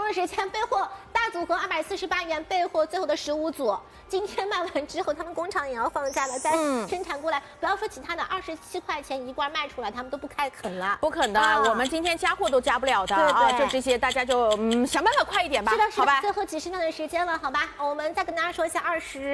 的时间备货大组合248元备货最后的15组，今天卖完之后，他们工厂也要放假了，再生产过来，不要说其他的27块钱一罐卖出来，他们都不开垦了， 不肯的，我们今天加货都加不了的啊，就这些，大家就想办法快一点吧， 是的， 好吧？ 最后几十秒的时间了，好吧，我们再跟大家说一下20。